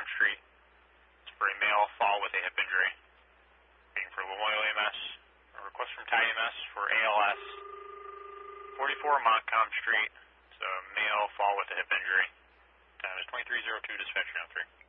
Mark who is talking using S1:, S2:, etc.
S1: Street. It's for a male fall with a hip injury. Waiting for Lamoille EMS. A request from Ty EMS for ALS 44 Montcalm Street. It's a male fall with a hip injury. Time is 23:02, dispatch 3.